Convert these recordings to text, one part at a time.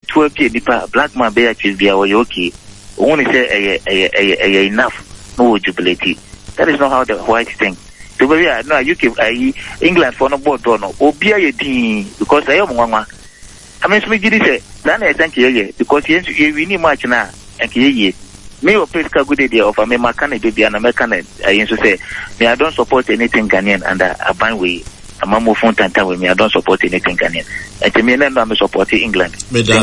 to a nipa black man be actually be our okay. Only say enough no jubility. That is not how the white think. So we are no UK England for no board or no obia ye team because I am one. I mean me did say then I thank you because yes we need much now and ye. Me or place ka good idea of a me makane baby and American I used to say me I don't support anything Ghanaian and a ban way. I'm a phone time with me. I don't support anything Ghanaian. And to me, I'm supporting England.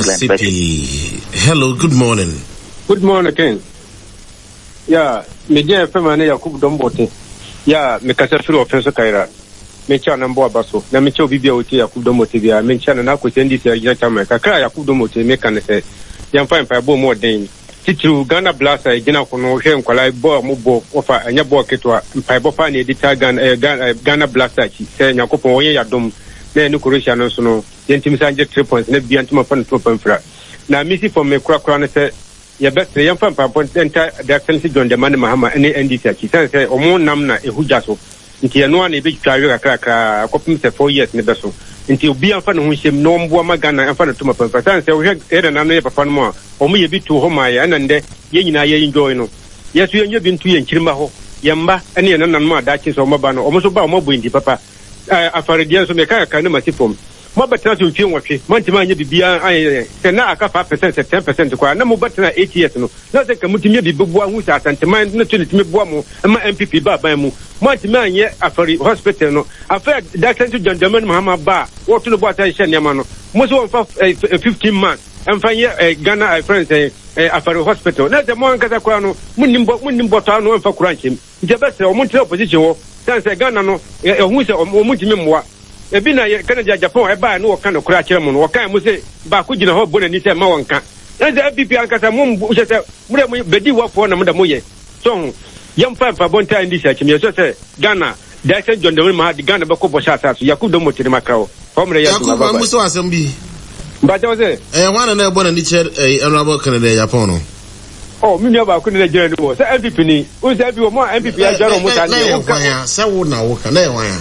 Hello, good morning. Good morning, Ken. Yeah, me je famane Yakub Dombote. Yeah, me kasa firo offense kaira. Me cha na mbo abaso. Na me cha obi oti Yakub Dombote bia. Me cha na akwendi se ya chama. Kakra Yakub Dombote me kan se. Yam fa mpa bo mo den. Titru Ghana Blaster gina kono hwe nkwala bo mo bo ofa anya bo ketwa mpa bo fa na edita Ghana Blaster chi se nyakopon wo ye yadom na enu Croatia no so no yentimi sanje 3 points na bia ntuma fa no to pamfra na misi for me kura no se ye best yam fa mpa point enter the excellency John Dramani Mahama ene NDC chi se omo nam na ehuja so nti eno na ebe twawe kakra akopim se 4 years ne beso nti obi amfa no ho hyem no mbo magana amfa no to pamfra se wo hwe era nam ne papa no mo omo ye bi to ho ma ya na nde ye nyina ye enjoy no yesu ye nyobi ntu ye nkirima ho yamba ene ye nanan ma da chi so mo ba no omo so ba omo bo ndi papa afaredia so me ka ne masifom mo betena so mfie nwotwe mantima anya bibia se na aka 5% 10% kwa na mo betena 8 years no na se ka mutimi bibua hu sa atanteman na to litimi boa mo ma MPP ba ban mu mantima anye afari hospital no afa Dr. John Dramani Mahama ba wo to no bo atan hye nema no mo so 15 months emfanye Ghana friends afari hospital na se mo nkasa kwa no munimbo to anu emfa kura nkem njebese o muntre opposition wo sanse Ghana no ehun se o mutimi mwa ebi na Canada Japan eba na wo kan kura kire mo no wo kan mo se ba ku gina ho bona ni se ma wonka na se APP ankasa mo mbu se mure mo bedi wafo na mo da mo ye so yam fa bonta ndi se chimi so se Ghana da se John Dramani Mahama Ghana ba ko bo sha sa so Yakub Dombote makrao homre ya Yakub ba muso asembi ba jose wana na bona ni che honorable Canada Japan no oh mi ba ku ni Nigeria no se MPP ni o se bi o mo MPP ya jaro mo ta ni o kan se wo na wo kan na e wan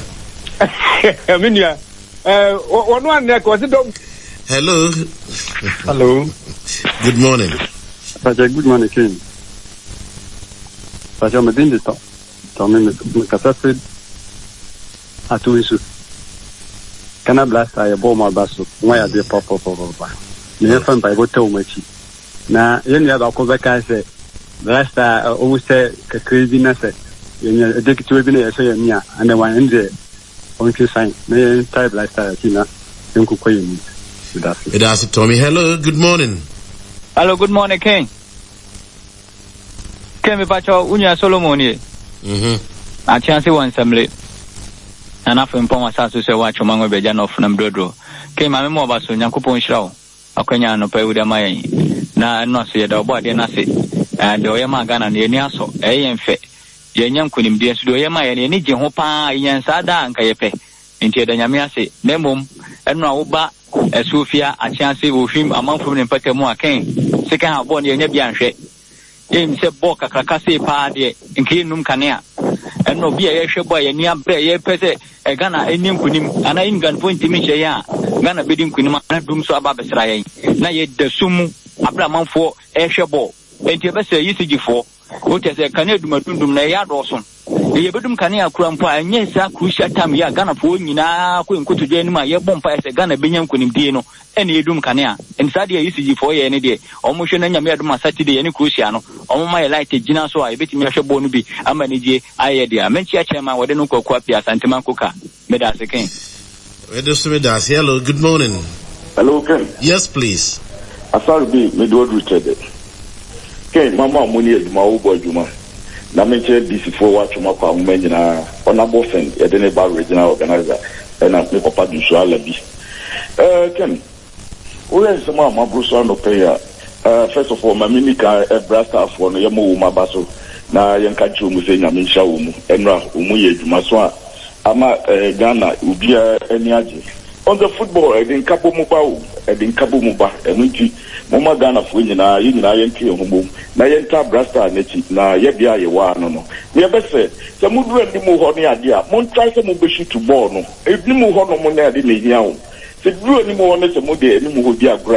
Minya one was it dog? Hello. Good morning. Good morning, King. Paja medindi to. Me kasase atu isu. Kana Blaster ya boma baso. Mwa ya de papa. Me fan pa go tell machi. Na yeni ya ba ko beka se Blaster o se ka crazy na se. Yeni de kitu bi na ya so ya mia and the one nje on to sign me type Blaster kina nku koyi ni. That's it, Tommy. Hello, good morning. Hello, good morning, King. Kemi Pacho, Unya Solomoni. A chance one assembly. And after Poma Sasu say, watch among the Bejan of Nambrodro. Came my memo about Yankupon Shrow. Okenya no pay with a may. Na no see the body and I say, and the Oyama Ghana near Niaso, and fe. Yan Kunim dear to Oyama and any Jehopa, Yan Sada and Kayepe. Into the Yamiase, Nemum, and Nauba. Sofia a chance with him among from the Pekemo King. Second half born in Nebianche. James said Boka Kakase party in Kinum Canea. And no be a boy and near Bray Pese, a Ghana, a name Kunim, and I ain't gun point to me. Ghana bidding Kunim and Doom so about Sray. Now yet the Sumu, Abraham for Airshabo. And Tebessa usage for what is a Canadian Matundum Nayad Rossum. The Bedum Canea Crampa and yes, a crucial time ya Ghana for Nina, couldn't go to Jenma, your bomb as a Ghana Binyam Kunim Dino, and Yedum Canea, and Sadia usage for any day, or motion and Yamaduma Saturday, any Cruciano, or my light Gina, so I bet me I shall be a manager. I idea. Menchia Chama, what no Quapia, Santama Coca, Medas again. Hello, good morning. Hello, Ken. Yes, please. I saw be Midwood Richard. Ken, Mama Muni, my old boy, Juma. Na menche DC4 watch my kwa mwenjina honorable friend ya dene ba regional organizer na me papa du so ala bi Ken we say ma bruso no pay first of all my minika Blaster for no yemo ma baso na yenka chi omu se nyame hia omu enra omu ye adwuma so ama Ghana ubia ani age on the football edin kabo mu ba enunti mama Ghana fo nyina yenke ehumbo na yenta Blaster nechi na ye bia ye wa no ye be se muduru ndi mu ho ne ade a mon try se mu be shoot ball no edni mu ho no mo na ade ne hia o se duru ni mu ho ne se mu de ni mu ho bi agura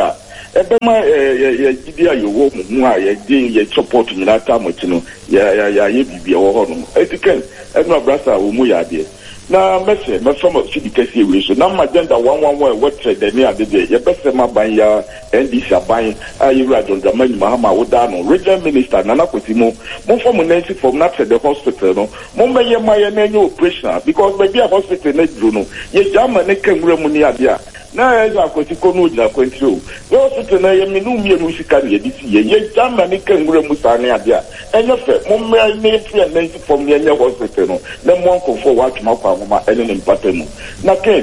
Ebema Gidia you walk ye ding ye support in that time which no ye be or no. Etiquette, and my brother Umuya dear. Now, Messi, my former city case ratio. Now, my agenda 111 what said the near the day. Your best my buying NDC buying. You read on the money Mahama Wodano, regional minister Nana Kutimo, more from Nancy from not the hospital. No, more may my operation because maybe a hospital net Bruno. Ye German can remunia there. Now, as I could control. The hospital I am in musical this year. Ye German can remusania there. And your fair, more may Nancy from the hospital. Then one can forward my enemy pattern. Now, Ken,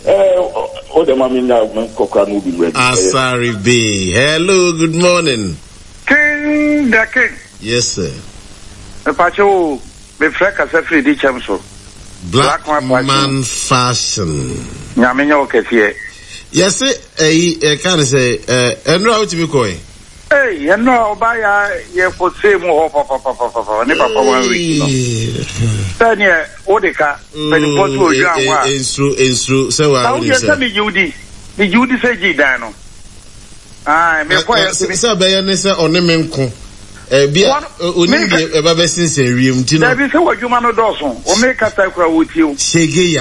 the Mamina Kokran will be ready. Asari B. Hello, good morning. King, the King. Yes, sir. The Pacho, the Freka Sefri di Chamso. Black man fashion. Yaminyo Kesie. Yes, sir. Can I say, and how to be going? Hey, you know, by ye for same or never for 1 week. Then, yeah, Odeka, when you go to your it's true. So, how you tell me, Judy? The Judy say, Gidano. I may quite say, Bayanessa or Nemenco. Only a Baba since a room. There is a human Dawson, or make a cycle with you. Shaggy.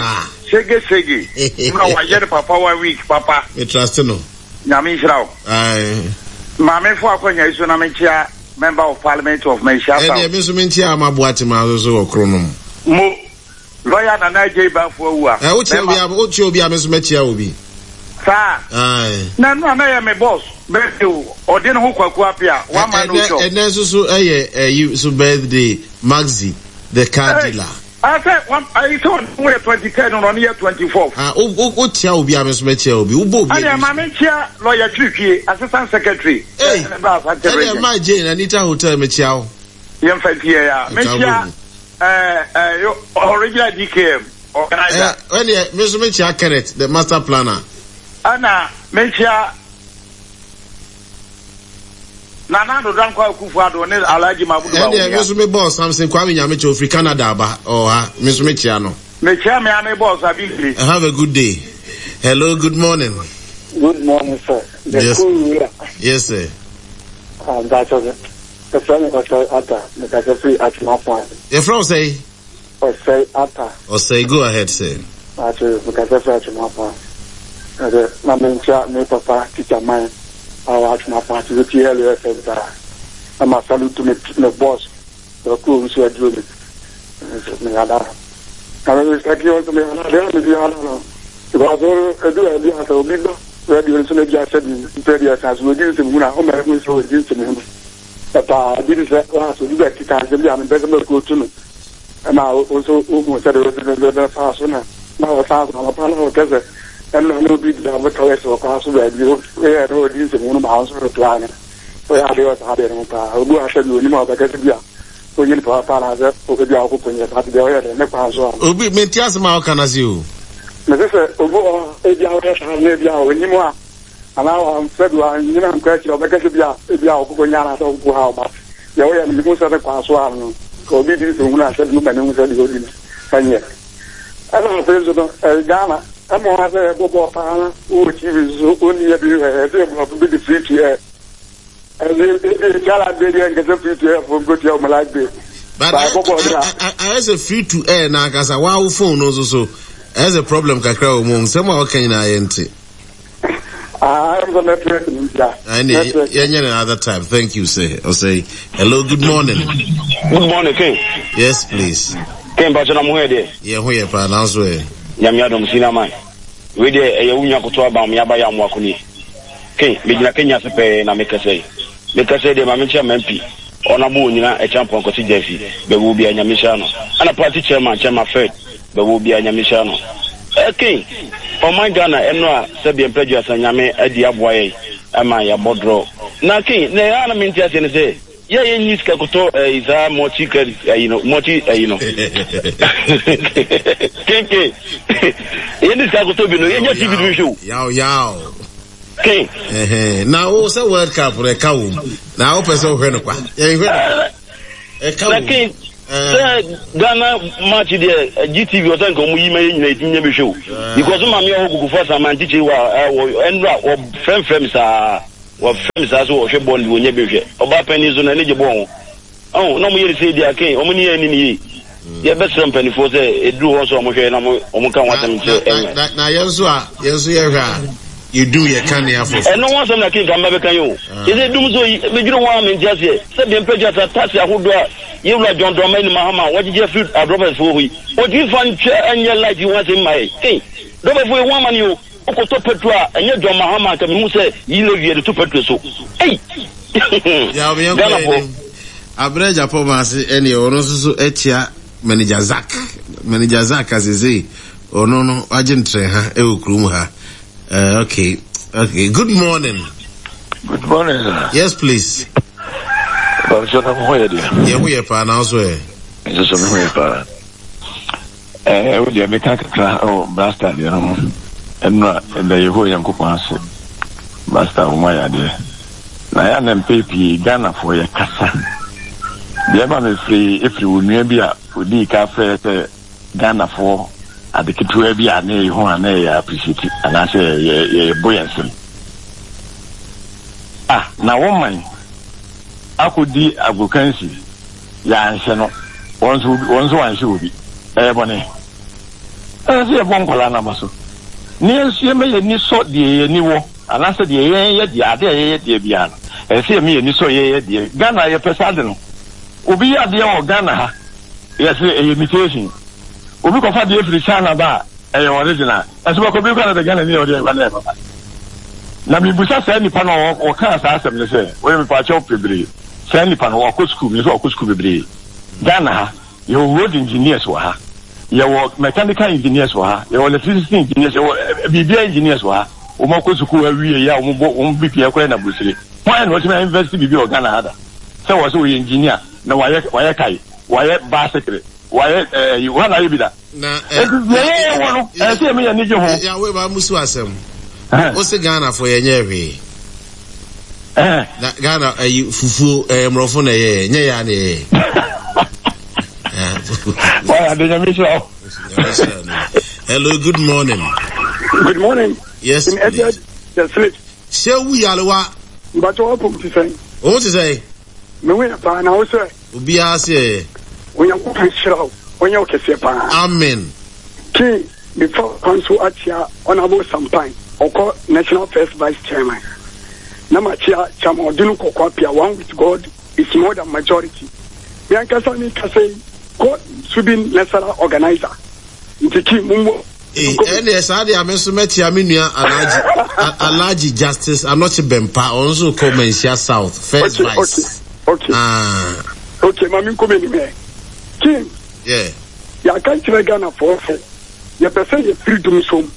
No, I get Papa 1 week, Papa. A trust no. Yamishrao. Aye. Mamma Fuakonia is an member of Parliament of Mesha. And the Missumentia, my Guatemala or Chronom. Mo lawyer and I gave back for what I would tell me about you, be a Miss Metia will be. Sir, no, I am a boss. Bet you or dinner who Quapia, 1 man who and there's also you so birthday, Maxi, the car dealer. I said, I told we're 2010 on year 24. What shall be a Miss Metia will be? I am a Metia, lawyer Tricky, Assistant Secretary. Hey, my Jane, Anita Hotel Metia. Young Fatia, Metia, original DKM, organizer. When Miss Metia Kenneth, the master planner. Anna, Metia. Nana do dan kwa Akufo-Addo ne Alhaji Mahmoud Bawumia. And yes me boss Samson Kwame Nyamechi of Canada ba or Miss Mechiano. Mechia me ane boss abili. Have a good day. Hello, good morning. Good morning, sir. Yes, sir. That's okay. The friend was Atta, the free at my point. Your friend say? Or say Atta. Or say go ahead, sir. Actually, because at my point. My main chat, my papa, teacher mine. I watch my party with the earlier center. I'm a salute to the boss, the crew who are doing it. I was like you to me, I don't know. Because I do a bit of a window, where you also just said in 30 years as we did in Muna, home and we saw it to him. But I didn't say, well, so you got to can't be on better go to me. And I also said it was the fast one. Now I found on a panel together. And I know people have a choice of course where you had all these in one of the house for a plan. So I was having a car. I'll go after you anymore because you are going to a father over the open your party there and the pass on. Obi Mentias Malcanas you. Mrs. Obo, maybe anymore. And now I'm February, you know, I'm question of because if you are going out of how much. The way I'm most of the pass on. Go be this when I said, look at who said you didn't. And yet, I don't know, Ghana. I'm going to have a Bobo, which is only everywhere, the free here. And the Gala baby and get a free to air from good job like this. But I has a free to air now, because a wow phone also has a problem. Kakao, somehow can I enter? I'm going to try that. I need another time. Thank you, sir. I'll say hello, good morning. Good morning, King. Yes, please. King, but I'm here. Yeah, who you pronounce where? Yamiadom Sinamai. We did a young Yakutua Bam Yabayam Wakuni. King, Mijina Kenya Sepe na make say. Make say the Mamicha Mempi. Honorable Nina, a champion constituency. There will be a Yamishano. And a party chairman, Chairman Fred. There will be a Yamishano. King, for my Ghana, Emma, Serbian prejudice and Yame, Eddie Abway, Amaya Bodro. Now, King, the element just in the day. Yeah, in this Kakuto is a more chicken, Moti, King. In this Kakuto, you just TV show. Yow. King. Now, also World Cup for a cow. Now, person, a cow. King. Ghana match there, GTV was going to be show. Because my young first man teaching and friends are. wa friends aso wo hwe bond wo nya behwe oba pani so na ne je bon oh no mo yiri say dia ken o mo ni ani ni ye best panifo say edu ho so o mo hwe na o mo kan watam che na yenso ye hwa you do your can here for no one some na king kan ba be kan yo ye say dum so be juro wa men dia say say dem peja ta taxi ahodo a ye wla John Dramani Mahama what je fruit adroppers for wi o di fan che anya light you want in my hey do be for one man you o to petrol anya John Mahama ka me hu say yi le wie de to petrol so hey ya me yanko abreja pomasi eni ono so etia manager Zak azeze ono no agentre ha e okrum ha okay good morning sir. Yes please Bamshona moya dia ye we pa na so e so me we pa we dia mekaka o blaster dia no enra enda yeho yankopon ase blaster o moya dia na ya na mpepi Ghana for ya kasa dia ba me free every unua bi a odi ka fe te Ghana for adeketua bi a na yeho ana ya appreciate ana se ye boyansen na woman akodi agokansi ya anse no wonso anse obi bone se bon kola na maso ni ensu me ye ni so de ye ni wo ana se de ye de ade ye de bia no se me ye ni so ye de Ghana ye pesade no obi ya de o Ghana ha ye se ye imitation obi ko fa de free China ba original eso ko bi ko na de Ghana ni o de Ghana ba na mi busa se nipa no o kan sa asem ne se we mi pa cho pebre se nipa no o ko school mi so o ko school pebre Ghana ha you road engineers wa ha you mechanical engineers wa ha you electricity engineers you BBA engineers wa ha o mo ko school awie ya o mo BPA ko na busiri why no me university BBA o Ghana ha da se wo so engineer na wa ye kai wa ye bicycle wa ye you wana ye bi da na se me ya ni je ho ya we ba musu asem o se Ghana for ye nyehwe na Ghana fufu mrofo na ye nye ya ne hello good morning yes se wu yalewa but what to say o to say me we pa na o say obi a se o yan ko kan shira o yan o kese pa amen ki before council atia honorable Sampan Oko National First Vice Chairman. Namachia Chamo Dinu Kokwapia, one with God is more than majority. Yankasani Kase, God Subin Lesara organizer. Ntiki Mumbo. Yes, I am Mesumeti Aminia Alaji Justice. I'm not a Bempa, also Comencia South. First Vice. Okay. Okay, Mammy Comeni. King. Yeah. Ya can't Ghana for your person is freedom home.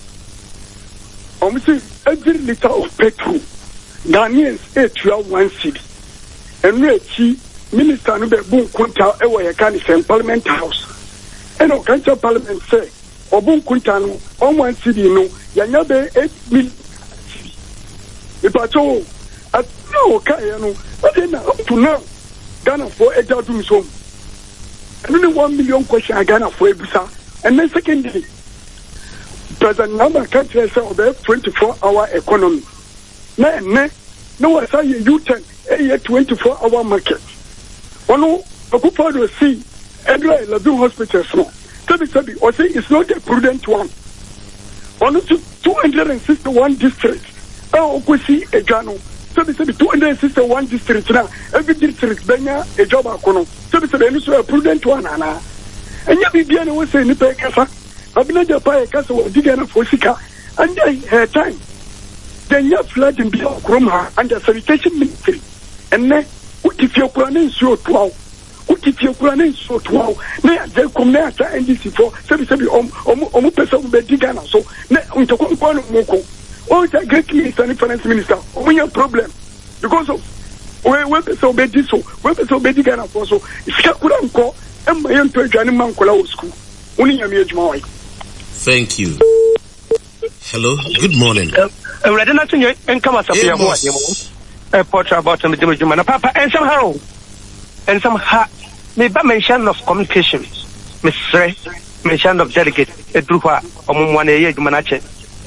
Every liter of petrol, Ghanaians 1 cedi. And we Minister no be bun kunta e wo ye kan sen Parliament House. And o kan Parliament say obun kunta no on 1 cedi no yanya be 8 million cedi. Ipacho at no kai no but then up to now Ghana for ejadum so. And only 1 million question Ghana for ebusa. And then secondly President Nama country say about 24-hour economy. No was say U10 a 24-hour market. Ono okupa do see Edward Labu hospitals no. Sabi or say it's not a prudent one. Ono 261 districts. Okwesi ejano. Sabi 261 districts now. Every district benya a job akono. Sabi any so a prudent one ana. Enya bibia no say ni pe kasa. Abinaja pa kasa digana for sika and her time then you flood in the Kroma under sanitation ministry and then utifio kuranin so twao utifio kuranin so twao na je come na ta NDC for sabi omu pesa be digana so na untoko kwano moko o ta great minister and finance minister omunya problem because of we pesa be diso we pesa be digana for so sika kuranko emma yento adwane mankola o school uninya mi ejuma wai. Thank you. Hello, good morning. Already not in your income as a portrait about the Jumana Papa, and somehow, maybe mention of communication. Miss Ray, mention of delegate, a Drupa, or 1 year, Manache.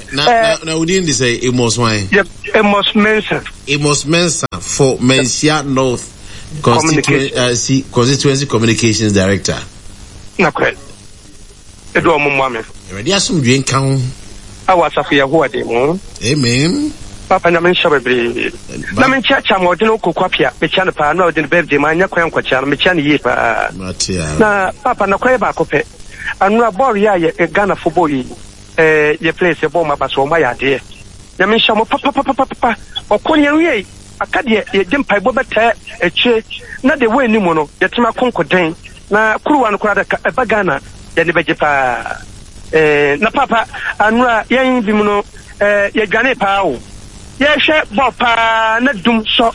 Now we didn't say Amos wine. Yep, Amos Mensah. Amos Mensah for Mensia North Constituency Communications Director. Na kweli. Edo mumwame. Ready asum dwen kan. Awasafu ya huwa de mo. Amen. Papa na mencha bebre. Na mencha cha mo de no kokwapia, mecha na pa na de birthday ma nya kwan kwacha na mecha ne yi pa. Na papa na kwaye ba kope. Anura ball ya ye Ghana football yi. Ye place ye ball ma ba so ma ya de. Na mencha mo papa. Okonya wi akade ye jempa bo beta eche na de we ni mo no ye tema konkoden na kuruwa no kwada ba Ghana ye ne beje pa. Na papa anura yen bi mu no ye dwane pa o ye hwe bo pa na dum so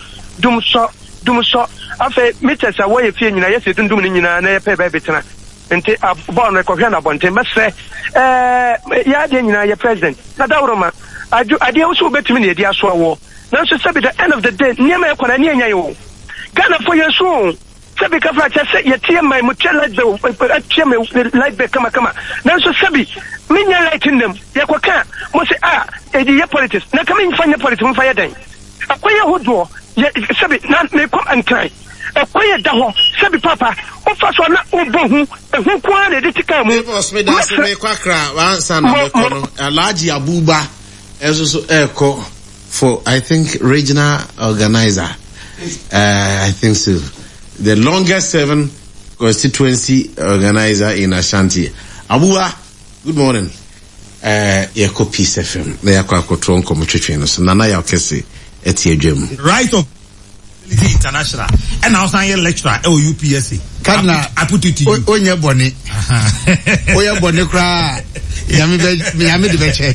afa meters a wo ye fie nyina ye se dum ni nyina na ye pe ba betena enti bo no ko hwe na bonte mesre ya de nyina ye president na dawroma ade wo so betimi na ye di aso wo na so sabi the end of the day niam e kwana ni anya yo Ghana for ye so sabi ka fa cha se ye tie mai mu tell like the tie mai like be kama na so sabi minya light in them ye ko ka mo se e di ye politics na kama infanya politics mo fa ye den akoye hodo ye sabi na me come and try akoye da ho sabi papa o fa so na o bohu ehun kwa na de tika mu boss me da se me kwakra wan san na me kono Alhaji Abuba eso eko for I think regional organizer I think so the longest serving constituency organizer in Ashanti. Abuwa, good morning. Yako Peace FM. Na yako akotron komo twetwe so nana ya okese etie dwam. Right of International. And I was a lecturer at UPSC. Kadna I put it to you. Onye boni. Oya boni kra. Yami de beche.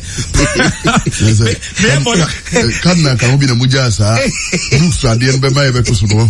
Kadna ka obi na muja sa. Looks at the end be my be to so no.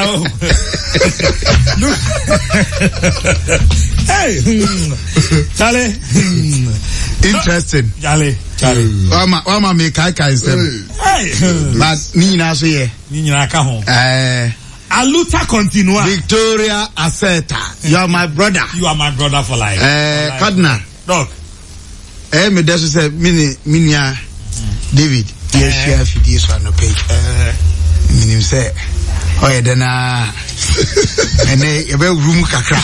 Hey. Charlie. Interesting. Charlie. Wama me kai sem. Hey. But ni na so ye. Ni na ka ho. Aluta continua. Victoria Aseta. You are my brother. You are my brother for life. Kadna. Dog. Me desu say minia David. Yes, share video so no page. Minim say oye dena ene ebe room kakra.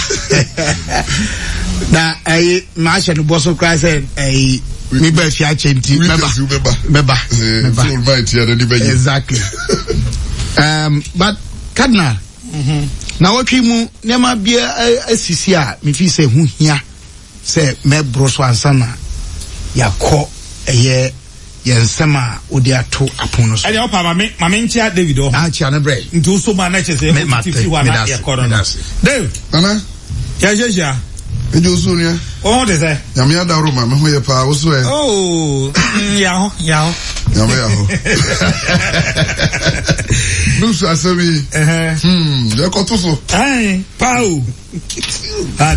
Na ma she no boso cry say me be fi a chenti meba. Exactly. But Kadna, na watwi mu nema bia asisi a me fi say hu hia say me broso ansana yakọ eye yensema odi ato apono so. Ade opa mama nchia David o. Achia na bre. Nti so ma na chese me wa na yakọ no. Dave. Nana. Ya. Ejo so nia. Oh, de say. Nyame ada Roma me ho ye pa wo so e. Oh, ya ho. Nyame ya ho. Nusu asabi. Ya ko to so. Pau. That.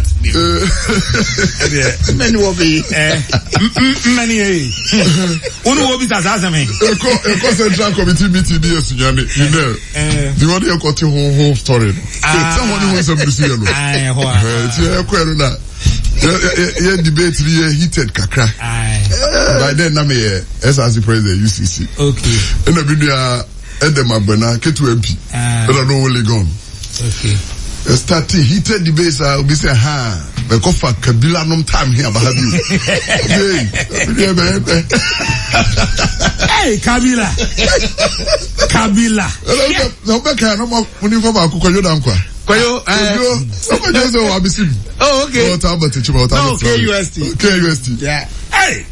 Many will be many. Unu will be as me. Eko Central Committee meeting dey Sunyane. You know. The one you got whole story. Someone who wants to see you. Eko na. Yeah, debate really heated kakra. By then na me SRC president UCC. Okay. And the video Edem Abena Ketu MP. But I know only gone. Okay. Starting heated debates will be say the coffee Kabila no time here about you. Hey Kabila. No back no more money for my kuko yoda nkwa. Kwayo somebody say wa bisim. Oh okay. What about the chiba? No KUST. Yeah. Hey.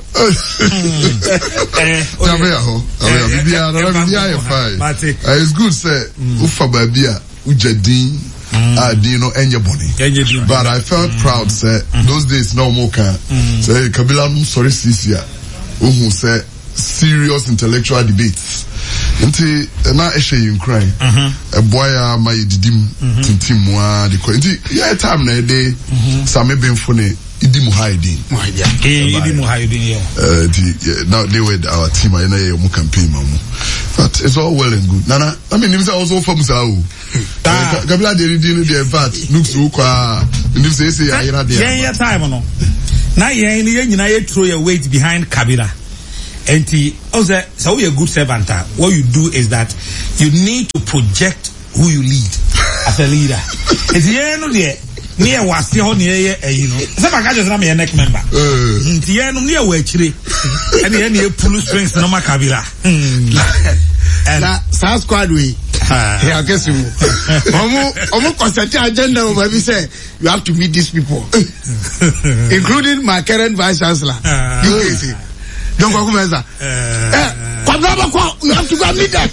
It's good say ufa babia ujadin no enye but I felt proud say those days no more can say Kabila sorry sisia who say serious intellectual debates nti na ehwe in cry a boy my didim tintimwa de ko nti yeah time na dey same benfo ne idim hiding now they were our team I know mu campaign mamu but it's all well and good nana I mean him say also from sao Kabila dey reading the part looks so kwa him say ayira there yeah time no na yen nyina ye throw your weight behind Kabila And so you're a good servant. What you do is that you need to project who you lead as a leader. It's the end of the near was still near, you know. Some of us are my neck member. The end of near where chile and the end of pull strings no macabila. And South Squad we. I guess you almost concentrate agenda over we say you have to meet these people, including my current vice chancellor. Don't go you have to go meet them.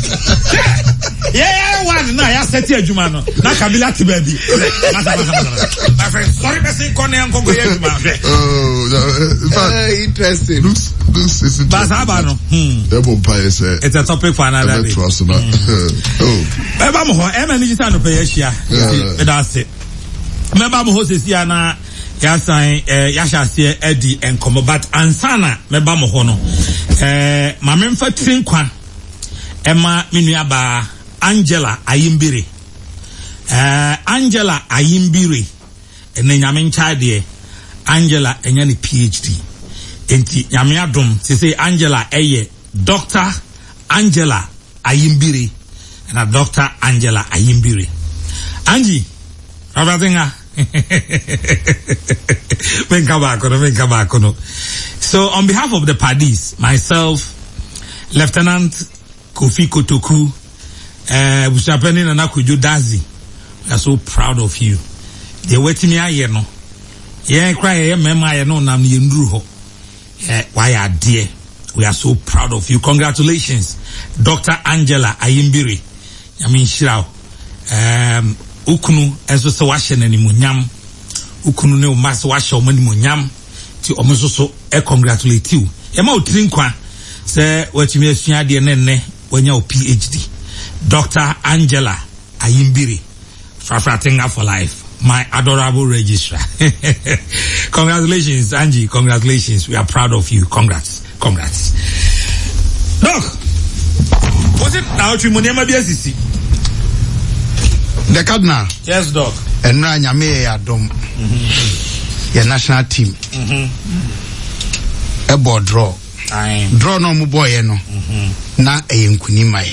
Yeah, one now I set here Jumano. Now Kabila to baby. My friend, sorry, person Kone and Kongo interesting. This is interesting. It's a topic for another day. That's it. Yasan yashase edi enkomo but ansana meba mo ho no ma memfa trinkwan ema menua ba Angela Ayimbire Angela Ayimbire ene nyame ncha de Angela enya ne PhD enti nyame adom se say Angela eye Dr. Angela Ayimbire na Dr. Angela Ayimbire Angie Rabazinga So on behalf of the parties, myself, Lieutenant Kofi Kotoku, Bushapeni Nanakujo Dazi, we are so proud of you. They waiting here, no. Yeah, cry, mema, no, nam yendruho. Why are dear? We are so proud of you. Congratulations, Dr. Angela Ayimbire. Yamin Shirao. Ukunu enso se wahye nanimunyam ukunu ne umas wahye omanimunyam ti omoso so congratulate you e ma otrinkwa se watimi asua de nenne wanya o PhD Dr. Angela Ayimbire Frafratinga for life, my adorable registrar. Congratulations Angie, congratulations, we are proud of you. Congrats Doc. Was it now Chimunema BSC? The Cardinal. Yes, Doc. And Nyame Adom. Your national team. A board draw. Draw no mu boy no. Na eyenkunima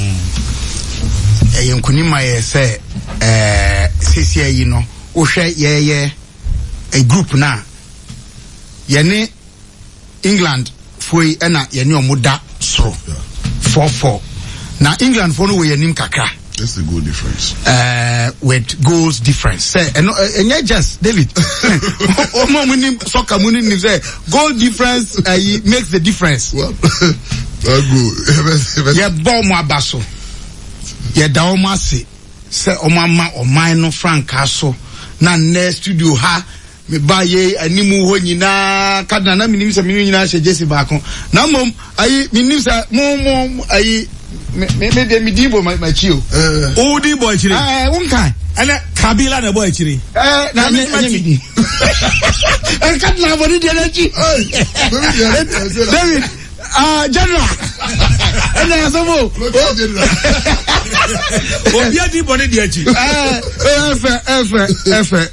ye say CCA you know. O share ye a group na. Yene England foi ena yene omuda so 4-4. Na England for no we yenim kakra. That's a goal difference. With goals difference. Say, and not just David. Soccer money say goal difference makes the difference. Well, yeah, bomb abaso. Yeah, daomasi. Say, omama o mine frank castle. Na ne studio ha. Me baye animu ho nyina kadna na minim se minim nyina she Jesse baako. Na mom ayi minim sa mom ayi me dibo my chio. Odi boy chiri. One kind. And Kabila na boy chiri. Na me. And kadna body the energy. David, general. And asomo. Obia di body the energy.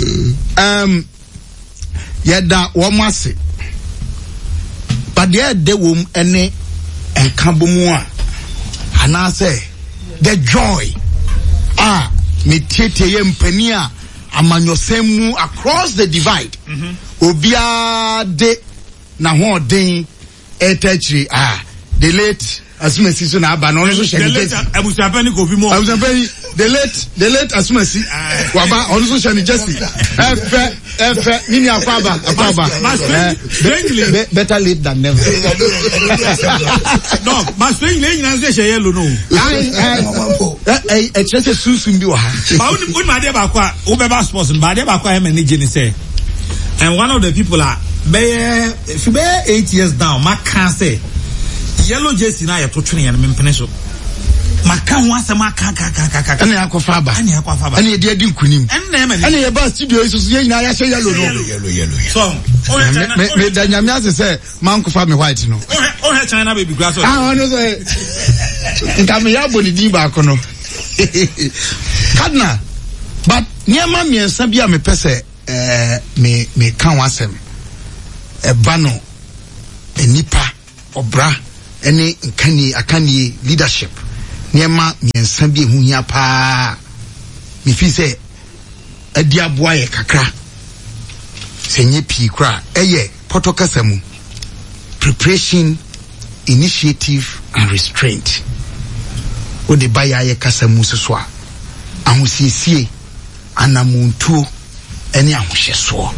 Yada wamase. But there they wom ene enkabomu and I say the joy me tete ye mpani a amanyosemu across the divide obia de na ho den etachiri the late Asumasi so na aba no so share the Abusapani Kofi mo Abusapani the late Asumasi waba on so share Jesse efe nini akwaba strangely better late than never. No but strangely you say share yellow no chese susun bi wa ha ba un ma de ba kwa wo be ba sports ba de ba kwa manage ni say and one of the people are if you be 8 years down ma can say yellow jersey na ya to twene ya mempene so maka ho asema ka ene akwafa aba ene de adi nkunim ene ye ba studio isusu ye nyina ya hye yellow no so me da nyame ase say man kofa me white no o he China baby grass no say nkame ya boni di ba ko no Cardinal but nyama miensa bia me pese me kan wasem e ba no enipa obra ene nkani akani leadership niema miensa bi hu hia pa mi fi se adi aboa ye kakra senye pi kra eye potokasamu preparation, initiative and restraint o de baya ye kasamu so a ahosiesie anamuntu ene ahohyeso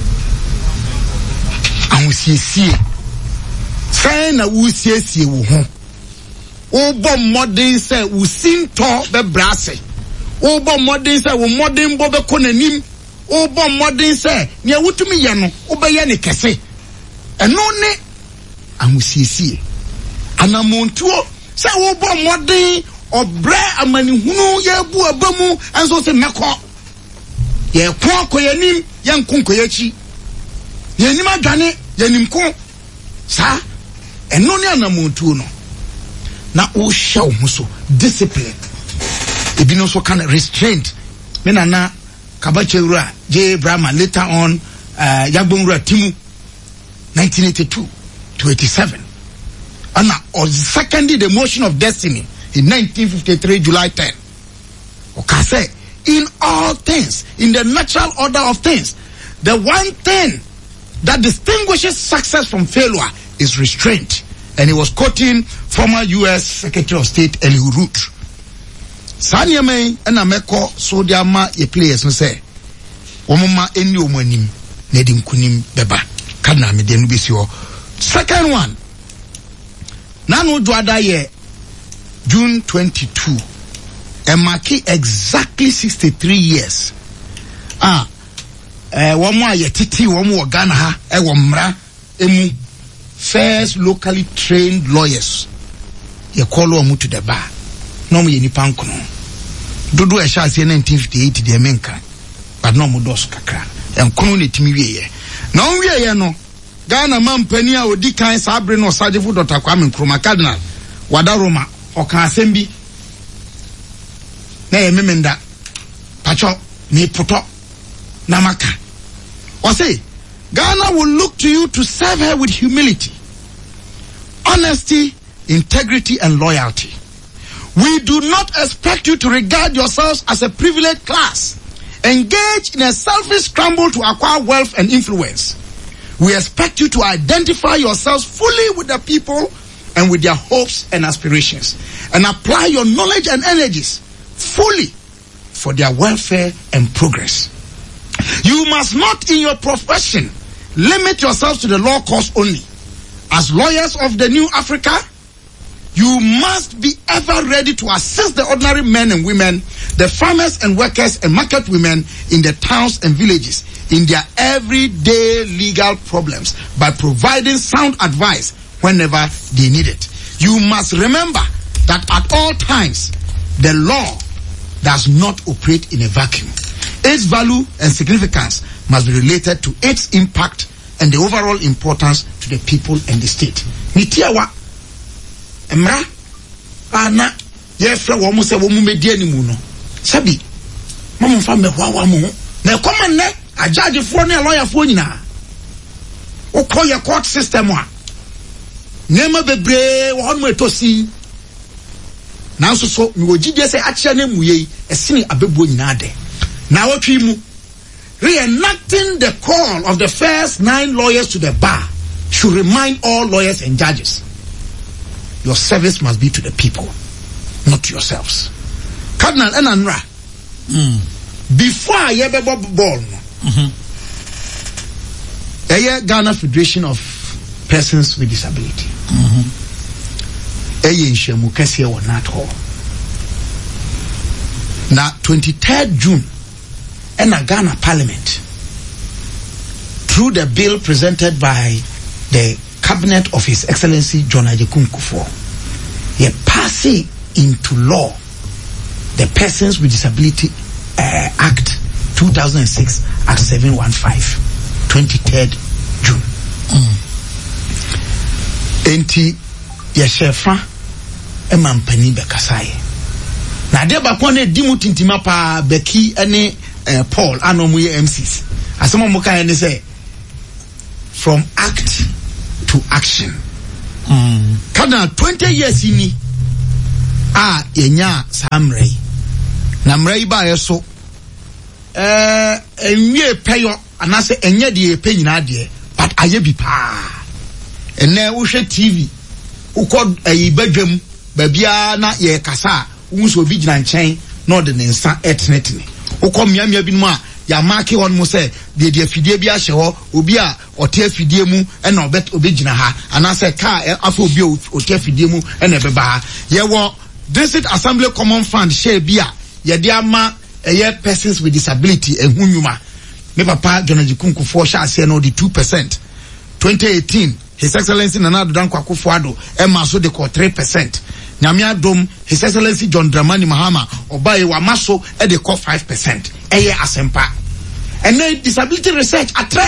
ahosiesie sai na wusiesie wo ho o bo modern say wusinto be brase o bo modern say wo modern bo be konanim o bo modern say ne wutumi ye no o be ye ne kese eno ne ahosiesie anamuntu say wo bo modern obre amanihunu ye bu abamu enso se meko ye kwa koyanim ye nkonkoyachi ye nim adwane ye nim ko sa eno ne anamuntu no na o show muso discipline ebi no so can restraint me na kabachewura J Brahma later on yagbonwura timu 1982 to 87 and or secondly the motion of destiny in 1953 July 10 okay say in all things in the natural order of things the one thing that distinguishes success from failure is restraint. And he was quoting former U.S. Secretary of State Elihu Root. Sanya me ena meko so dia ma ye players no say omoma eni omanim na di nkunim beba kana me de no besi ho. Second one nanu dwada ye June 22 and mark exactly 63 years womo aye titi womo Ghana ha e wo mra emu first locally trained lawyers ye call omu to the bar no mo ye nipa nkono dodo e sha se 1958 de menka but no mo dos kakra enkono ne timi wiye na on wiye no Ghana mampani a odi kan sabre no Sajefo Dr. Kwame Nkrumah Cardinal wada Roma oka asembi na ye memenda pacho ni poto na maka o say Ghana will look to you to serve her with humility, honesty, integrity, and loyalty. We do not expect you to regard yourselves as a privileged class, engaged in a selfish scramble to acquire wealth and influence. We expect you to identify yourselves fully with the people and with their hopes and aspirations, and apply your knowledge and energies fully for their welfare and progress. You must not in your profession limit yourselves to the law course only. As lawyers of the new Africa, you must be ever ready to assist the ordinary men and women, the farmers and workers and market women in the towns and villages in their everyday legal problems by providing sound advice whenever they need it. You must remember that at all times, the law does not operate in a vacuum. Its value and significance must be related to its impact and the overall importance to the people and the state. Nitiawa emra ana yefra wo mo se wo mu media ni mu no sabi mama fa me hwa mo na koma ne ajaje fo ne lawyer fo nyina o call your court system a nema bebre wo hono etosi na so mi wogide se achia na mu yi esini abebuo nyina de na wotwi mu reenacting the call of the first 9 lawyers to the bar should remind all lawyers and judges. Your service must be to the people, not to yourselves. Cardinal Enanra, before I ever ball, Ghana Federation of Persons with Disability. Now, 23rd June, in a Ghana Parliament, through the bill presented by the Cabinet of His Excellency John Agyekum Kufuor, he passed into law the Persons with Disability Act 2006 Act 715, 23rd June. Enti yeshefa emampani bekasai. Na de bakwane dimu tintima pa beki ene Paul anomuye MCs. Asema muka ene say from act to action. Kana 20 years ini yenya samrei na mrei ba yeso enwie peyo anase enye de pe nyina de but aye bi pa enne wo hwe TV ukọ badwam babia na ye kasa unso bi gina nchen na de nsa etnetne ukọ miamia bi no a ya mark on mo say de afidie bi ahye ho obi a ote afidie mu na obegina ha anase car afa obi ote afidie mu na ebeba ha ye wo District Assembly Common Fund share bia ye de ama persons with disability ehunwuma me papa Jonaji Kunkufo sha ase no the 2%. 2018 His Excellency Nana Addo Dankwa Akufo-Addo ema so de 3%. Nyame adom His Excellency John Dramani Mahama obaye wa maso e de 5%. Eye asempa. And disability research atre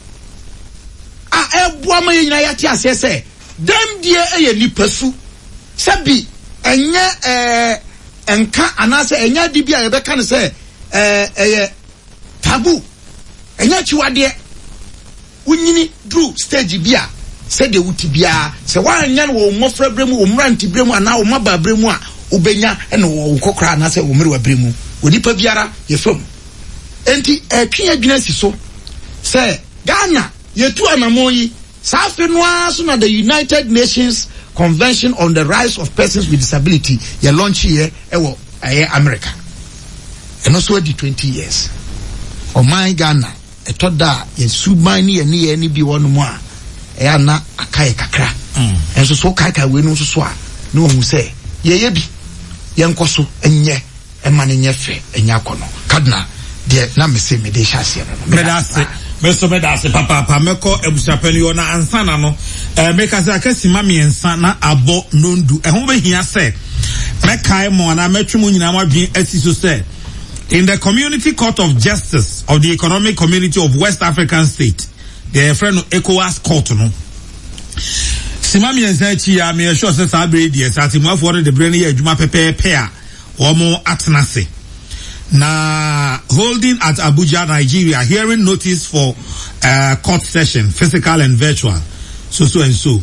ebua ma yina yati ase se dem die eye nipasu sabi enye enka anase enya di bia ye beka ne se eye tabu enya chiwade unyini drew stage bia se de wuti bia se wa nya wo mofra bremu wo mranti bremu ana wo maba bremu a ubenya ene wo kokra anase wo mere wa bremu onipa biara ye fam enti etwe adwina si so se Ghana yetu anamoyi safi no aso na the United Nations Convention on the Rights of Persons with Disability ye launch here ewo America and also the 20 years o my Ghana etoda ye subani ye ni bi wonu mu a na akaye kakra enso so kaka we no so a no hu say ye bi ye nkoso enye emane nye fe enya kono kadna de na me se me de hase no me medase papa meko ebusapani yo na ansana no meka se akasi ma miensa na abo nondu ho be hia se mekai mo na metwemu nyina madwen asiso se in the Community Court of Justice of the Economic Community of West African State the friend ECOWAS court no sima miensa chi ya me sure se sa be die sa timu afo de bre ne ya adwuma pepepe a omo atenase na holding at Abuja, Nigeria, hearing notice for court session, physical and virtual. So and so.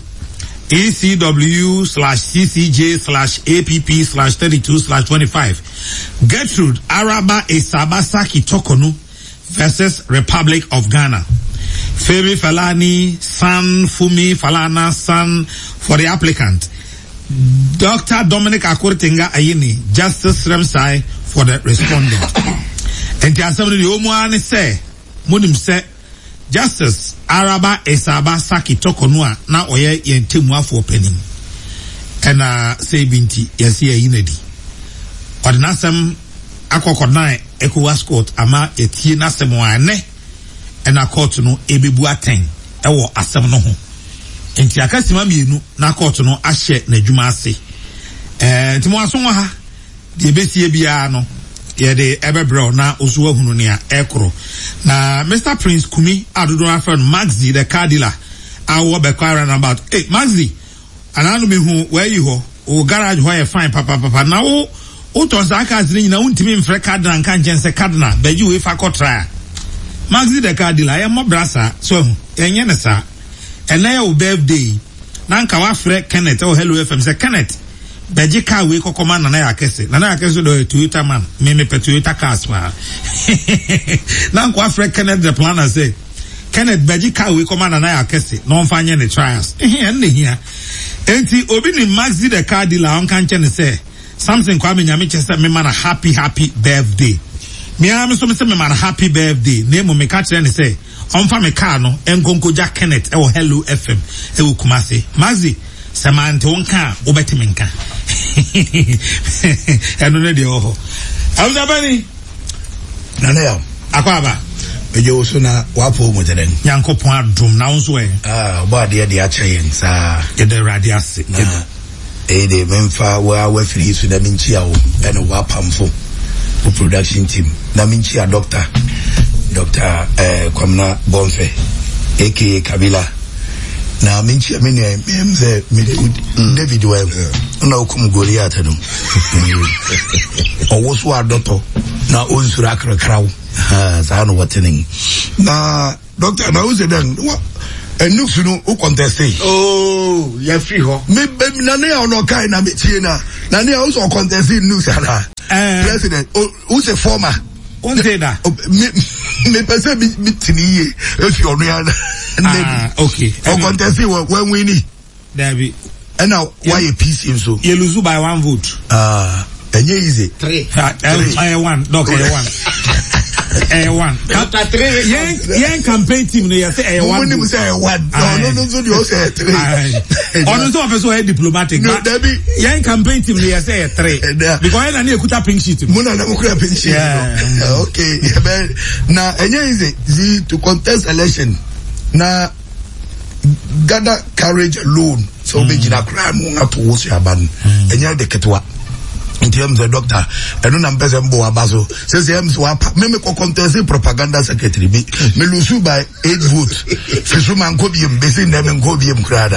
ECW/CCJ/APP/32/25. Gertrude Araba Esabasaki Tokonu versus Republic of Ghana. Femi Falani, son Fumi Falana, son for the applicant. Dr. Dominic Akurtenga Ayini, Justice Remsai for the respondent. And the assembly the Omuane say, Munim say, Justice Araba Esaba Saki Tokonua na oye yentemwa for penny. And say binti yesi yinedi. Ordinasem akokodai ECOWAS court ama etie nasem wane and a court no ebebu aten ewo asem no ho. Enti akasima mienu na court no ahye na dwuma ase. Ntimo aso ha de besie bia no ye de ebebro na osuwa hunu ne a ekro na Mr. Prince Kumi adodo afan Maxi the car dealer awo be kwara na about Maxi ananu me hu where you ho o garage ho e fine papa na wo to za aka zini na untimi mfre cardinal kan jense cardinal be you if akotra Maxi the car dealer ya mo brasa so hu enye ne sa ena ya o birthday na nka wa frɛ Kenneth o Hello FM say Kenneth beji car we kokoma na ya kese do Toyota man me pe Toyota cars wa na nka wa frɛ Kenneth the planner say Kenneth beji car we kokoma na ya kese no mfanye ne trials enne hia enti obi ni Maxi the car dealer on kan che ne say something kwa me nyame che say me man happy birthday me am so me say me man happy birthday name me ka che ne say onfa me car no enkonko ja Kenneth e wo Hello FM e wo Kumase Maxi samante wonka obetime nka eno ne de oho awuzabani nana ya akwaba eje oso na wapo moteden yankopon adum na wonso e oba de a chayen sa de radiase na de memfa wa firi su da minchi awo eno wapamfo for production team na minchi a doctor Kwamna Bonfe aka Kabila na minchi amene mze David wa na okum Goliath no owo so adoto na onsura akrakrawo za no watening na doctor na uze dan and looks no who contest. Oh, yeah, free ho. Me Nania no kind of China. Nania also contesting news. President, who's a former? Me person me if you're real. Okay. For contesting when we need. David. And now why a piece in so? You lose by 1 vote. And you easy. 3. I one. Doc, A1. After 3 young campaign team, they say A1. No, so you say 3. On the top of diplomatic. No, Debbie. Young campaign team, they say 3. Because I need to pink sheet. Muna na mukura pink sheet. Okay. Now, and easy to contest election. Now, gather courage alone. So be jina crime mo to wo so aban. Enya de ketwa. In terms of doctor, I don't know Mbo Abaso. Says me contest propaganda secretary. Me lose by 8 votes. Fisherman Kobium, Bessin them and Kobium Crada.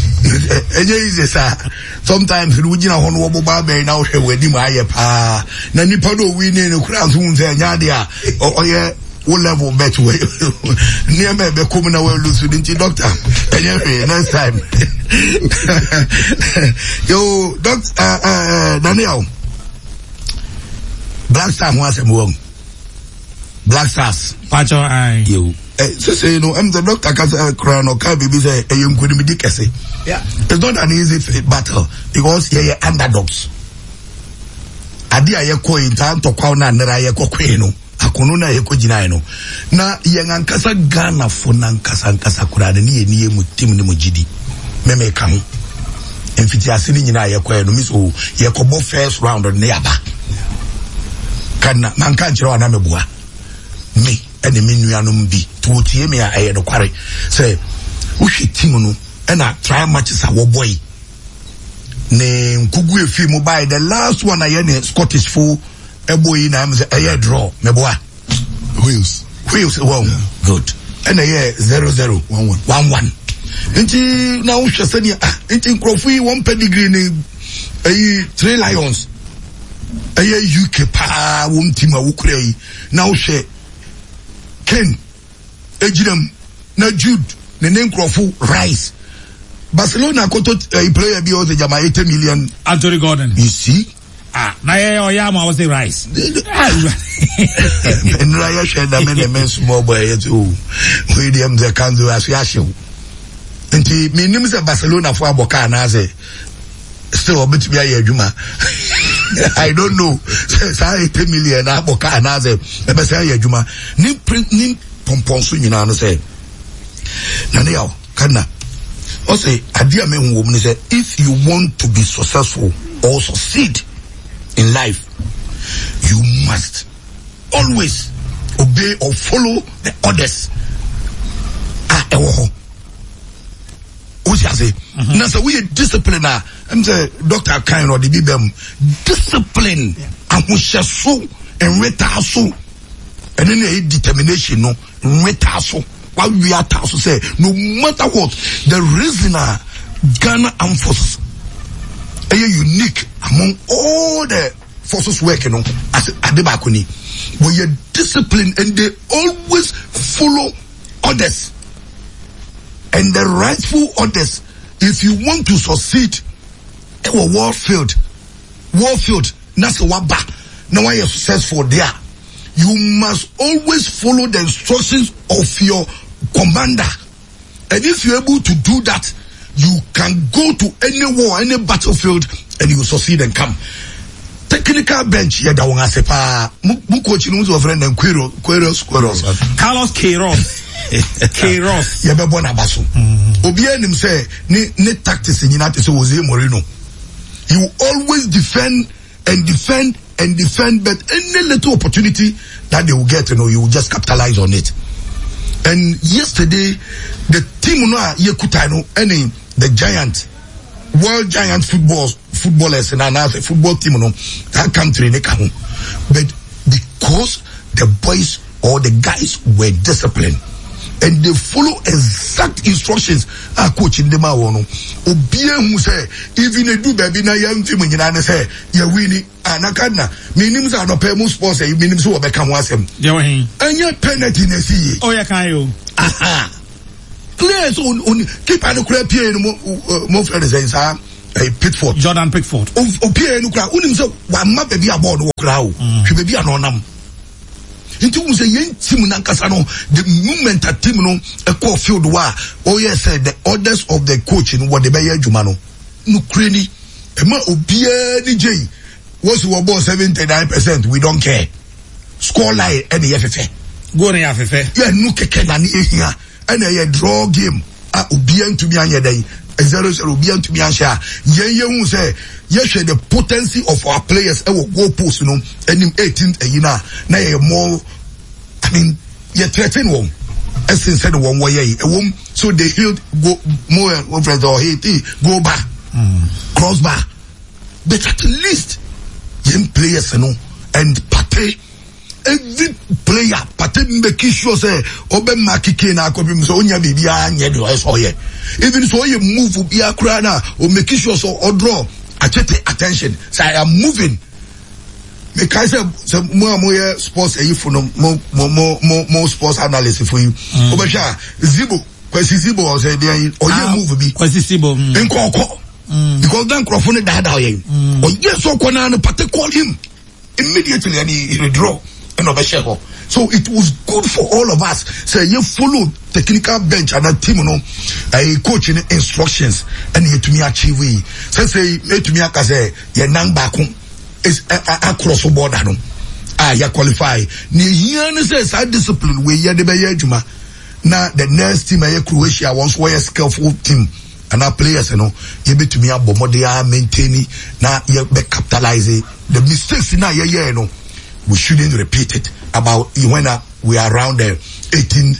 Sometimes we didn't want to go now. We didn't buy a pa. Nani Pado winning a crown soon. Yadia or yeah. What level bet way near me be coming away lose with the doctor. Anyway, next time. Yo, Daniel. Black Stars was a wrong. Black Stars. Pacho I. You. So you know, I'm the doctor can crown or can be say a young could be dickassy. Yeah. It's not an easy battle because you're underdogs. Adia ye coin time to crown and I queen. Akono na yeko jina no na yengankasa Ghana fo nankasa kurade ne ye mu tim ne mu gidi meme ka ho emfiti ase ni nyina yeko no miso yekobo first round ne yaba kana manka nkyere na meboa me ene me nuanom bi to tie me a no kware say wo hwe tim no na try matches a wo boy ne nkugu efi mu by the last one aye ne Scottish fo Eboy na am say a draw meboa Wheels well yeah. Good and a 0-0 1-1 nti na wo hwese ne nti nkrofui one pedigree ne 3 Lions UK pa wo ntima wo kura yi na wo hwe Ken Ejidam na Jude ne nkrofu Rice Barcelona koto player bi o the jama 80 million Anthony Gordon you see na Oyama was the Rice. And Raya shared the men small boy too. William the Kandu as Yashu. And he means Barcelona for Aboka and Aze. Still a bit be a Juma. I don't know. Says I 10 million Aboka and Aze. Never say Juma. Nim Pomponsu, you know, say. Naniao, Kana. Also, a dear man woman said, if you want to be successful or succeed in life, you must always obey or follow the orders. Now, so we are disciplined. I'm the doctor kind or the BBM discipline and we shall so and retaso and then a determination no retaso. What we are to say, no matter what, the reason Ghana Armed Forces are unique among all the forces working on as Adebakuni. We are disciplined and they always follow orders and the rightful orders. If you want to succeed, our warfield, that's what back. Now I am successful there. You must always follow the instructions of your commander. And if you're able to do that, you can go to any war, any battlefield, and you will succeed and come. Technical bench, yeah, that one I say, coach knows of friend and Queiroz. Carlos Queiroz. Yeah, but one abaso. Obian him say, ne tactics in United so Jose Mourinho. He will always defend, but any little opportunity that they will get, you will just capitalize on it. And yesterday, the team the giant, world giant footballers and another football team, that country, but because the boys or the guys were disciplined and they follow exact instructions, coach in the Mawono, who say, even a do baby na young team in say, you're winning, and I can't, meanings are not pay most sports, you mean so become wasem. And your penalty, oh, yeah, can you? Aha. clear so on keep an Ukraine more friends a Pickford. Jordan Pickford. Opie no kra unim say wa ma baby aboard no kra o. Hwe baby anonam. Inti we say yen team na kasa no the movement at team no e call field wa oh yes the orders of the coach in what they be adwuma no. No kreni e ma obia ni jey. What's your ball 79%? We don't care. Score line any FFA. Go na FFA. Yeah, no keke na ni ehia. And a draw game. Obia to be anya day. 0-0 be to be answer. Ye say yes, the potency of our players will go post, you know, and in 18th, you know, now more. I mean, you threaten one. Essence said one way, a woman, so they healed go more over the Haiti, go back, cross bar. But at least, young players, you know, and Pate. Every player, Pate make sure say, Oben Makike na kobi so onya bibia anye do so ye. Even so you move bia kra na o make sure so or draw attention. So I am moving. Me kai say mo sports e for no more sports analyst for you. Obasha Zibo, Kwesi Zibo o say dey o ye move bi. Kwesi Zibo. Nkoko. Because then Crawford that how ye. O yes so kona no Pate call him immediately and he withdraw. So it was good for all of us. Say you follow technical bench and a team, you know, a coaching instructions and you to me achieve. Say to me say you nang back is across the board. You qualify. Ni say side discipline we ya de be juma. Now the next team Croatia once were a skillful team. And our players, you know, you be to me about what they are maintaining. Now you be capitalizing the mistakes in now, you know. We shouldn't repeat it about when we are around the 18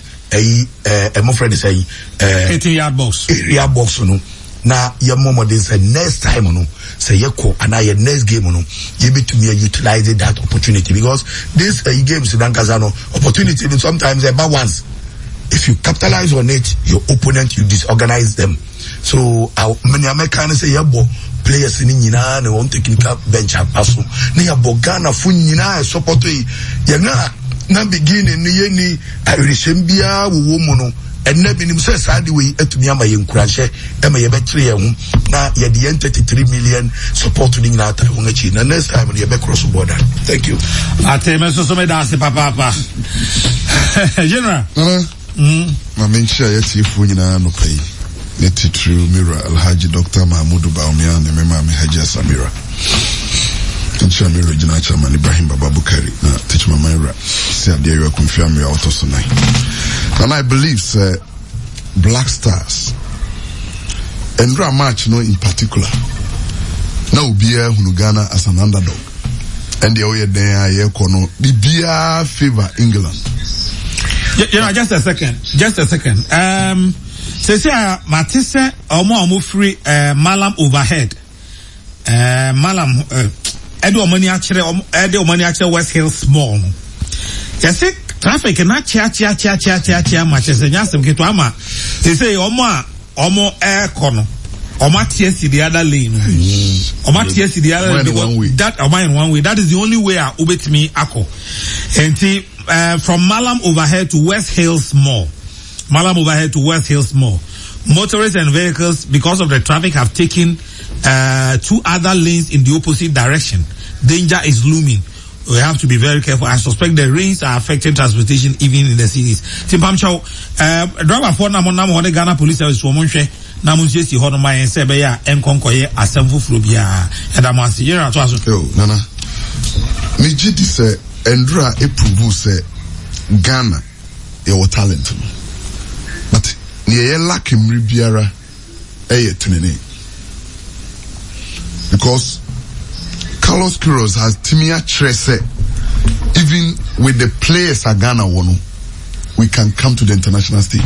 yard box. Area box, you know. Now your mama they say next time, you know, say you call and your next game, you know, you be to me utilizing that opportunity because this games in Ankazano opportunity sometimes about once. If you capitalize on it, your opponent you disorganize them. So many Americans say yeah, players in nyina na won technical bench apaso na ya bogana fu nyina support yi ya na beginning ni yeni arishem bia wo mu no enna binim say saade we atumi ama ye nkuranhye ema ye betre ye hu na ye de 33 million support ni nyina ata won achi na next time ye be cross border. Thank you. Ateme so me dance papa general ma mencha ye tifu nyina no pai Neti True Mira Alhaji Dr. Mahmoud Baumia and Mema Haji Samira. Teacher Mira Jina Chairman Ibrahim Babukari na teach my Myra. Say there you confirm me out also night. And I believe Black Stars and Ra match no in particular. Now Bia Hunugana as an underdog. And the way there kono Bia favor England. Yeah, just a second. Say Matisse omo free Malam overhead. Malam Edo money actually West Hill small. You see traffic na chia matches nyasem keto ama. They say omo air corner. Omo TS the other lane. Omo TS the other lane. That omo in one way. That is the only way I ubet me ako. And from Malam overhead to West Hills Mall. Malam overhead to West Hills Mall. Motorists and vehicles, because of the traffic, have taken 2 other lanes in the opposite direction. Danger is looming. We have to be very careful. I suspect the rains are affecting transportation even in the cities. Timpam Chow, driver for Namon Ghana Police Service for Monshe, Namunjesi Honoma and Sebeya, and Concoye, Asemfu Flubia, and Amasi. Nana. Mijiti say, Endra Epubu say, Ghana, your talent. But niye laki mribiara tenene. Because Carlos Queiroz has Timia Trese, even with the players at Ghana wonu, we can come to the international stage.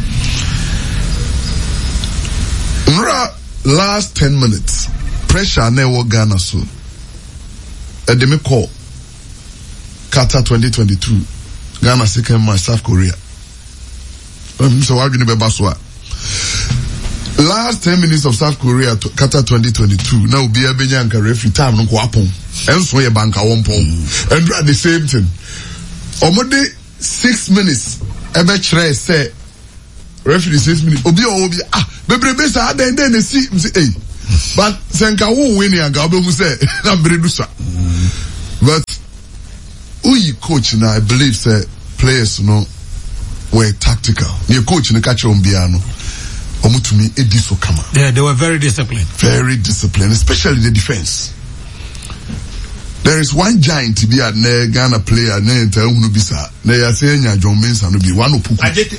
Last 10 minutes, pressure never Ghana so. Edeme call Qatar 2022, Ghana second match South Korea. So how do you know last 10 minutes of South Korea to Qatar 2022. Now be a Benyanka referee time no go happen. And so your bank one pound. And at the same thing. Omode 6 minutes. Ebe chere say referee says me obi bebrebe sa den see hey but senka wo win ya ga obehu say na bredu sa but uyi coach na I believe say players were tactical the coach no catch on bia no omutumi ediso kama they were very disciplined, especially the defense. There is one giant to be a Ghana player named Bisa. They are saying John Mensah no be one Opoku.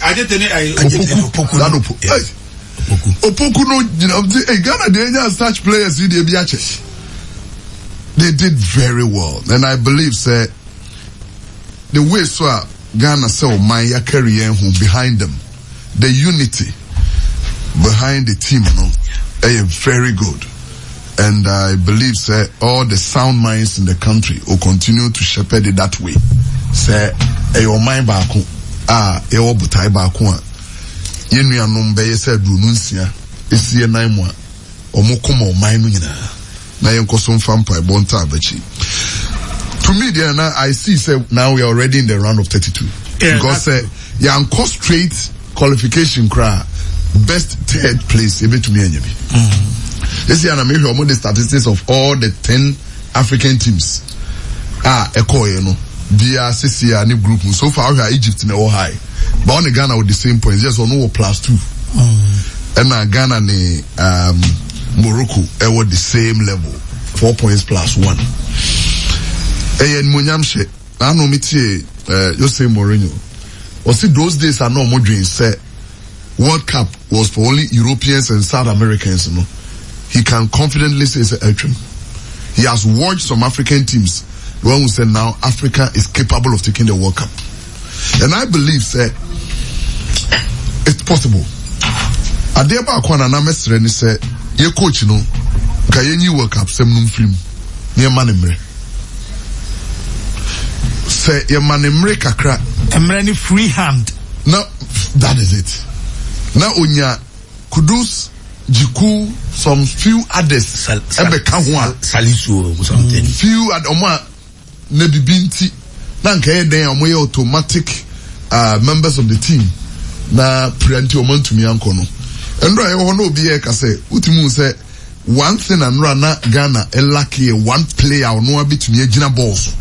Opoku no, you know, Ghana they have such players in the Biache. They did very well, and I believe say the way so Ghana saw my career behind them, the unity behind the team, very good. And I believe, say, all the sound minds in the country will continue to shepherd it that way. Say, your mind back, your butai back one. Yenu ya nombe yese dununsia, isi ye naimwa, omokuma omainu yina. Na yenko somfampa bonta abechi. To me, now I see, say, now we are already in the round of 32. Yeah, because, yanko straight qualification cry, best third place, ebe to me enyemi. This year, I'm here among the statistics of all the 10 African teams. DRCC and group. So far, we are Egypt in all high. But only Ghana with the same points. Just on +2. And Ghana and Morocco were the same level. 4 points +1. And Munyamshe, I know me Jose Mourinho. Or see, those days are no more dreams. Say, World Cup was for only Europeans and South Americans, you know. He can confidently say it's a dream. He has watched some African teams. The one who said now Africa is capable of taking the World Cup. And I believe, say, it's possible. Adeba Akwana na mesre ni say, ye coach no, ka ye new World Cup sem num film. Ye manemre. Say ye manemre kakra. Emre ni free hand. No, that is it. Na onya Kudus Jiku, some few others, Salisu or something. Few at Oma Nebibinti, Nanka, they are more automatic members of the team. Na Prianti Oman to me, Ankono. And I want to be a Kase, Utimu say, one thing and Rana Ghana, a lucky one player or no bit to me, a Gina Balls.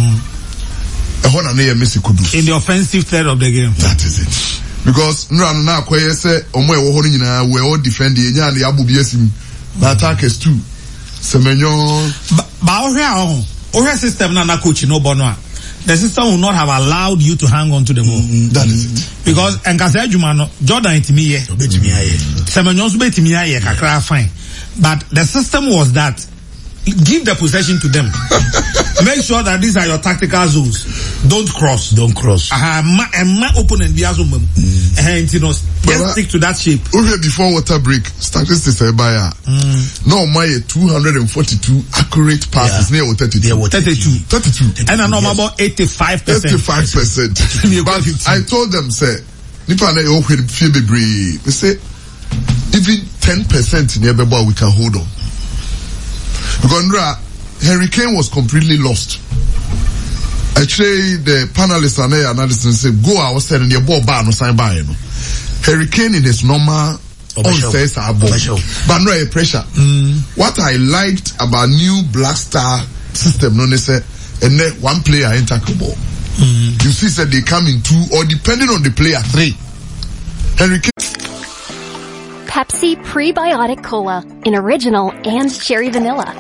In the offensive third of the game. That is it. Because na kweye say omo ewo horo nyina we all defend the nya na abu biesim na attackers too semenyo ba ohwe system na coach no bono a the system will not have allowed you to hang on to the ball. That is it. Because enkasa adwuma no Jordan itimi ye obetimi aye semenyo so betimi aye kakra fine, but the system was that give the possession to them. Make sure that these are your tactical zones. Don't cross. My opponent be also just stick to that shape. Before water break, statistics are by no my 242 accurate passes near 32. And I know about 85%. But I told them, say, Nipa na yo feel be they say even 10% in every ball we can hold on. Because Harry Kane was completely lost. Actually, the panelists and the analysts say, go outside and your ball bar no sign by you know. Harry Kane in his normal says but no pressure. What I liked about new Black Star system, no, they say, and then one player enter the ball. You see, said they come in 2 or depending on the player 3. Harry Kane. Pepsi Prebiotic Cola in original and cherry vanilla.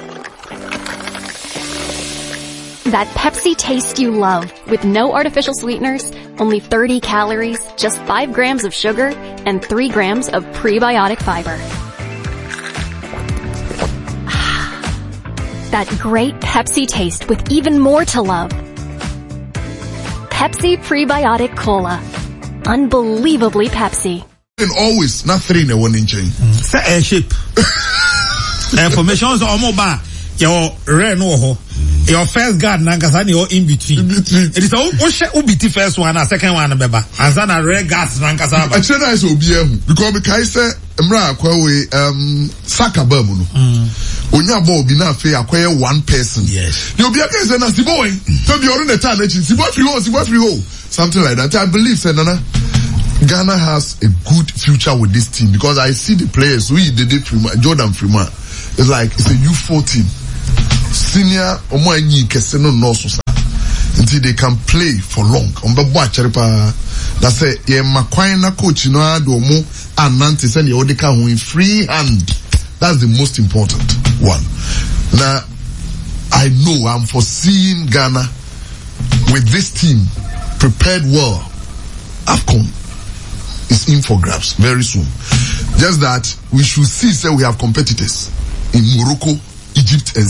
That Pepsi taste you love with no artificial sweeteners, only 30 calories, just 5 grams of sugar, and 3 grams of prebiotic fiber. That great Pepsi taste with even more to love. Pepsi Prebiotic Cola. Unbelievably Pepsi. Always not 3 in a 1 inch. Say a shape. Information is almost bad. Your Reno, your first guard, Nagasani, or in between. It is all Ubiti first one, a second one, Beba. And then a red gas, Nankasaba. I said I will be because I said, Mra, Saka Bermuno. When you have been fair, acquire one person. Yes. You'll be a case and as the boy. So you're in the town, see what you hold, something like that. I believe, Senana. Ghana has a good future with this team because I see the players. Jordan Freeman. It's like it's a U14 senior until they can play for long. That's it. Yeah, Makwaina coach, you know, Domo and Nanti send the Odeka in free hand. That's the most important one. Now, I know I'm foreseeing Ghana with this team prepared well. AFCON is in for grabs very soon. Just that we should see, say we have competitors in Morocco, Egypt, and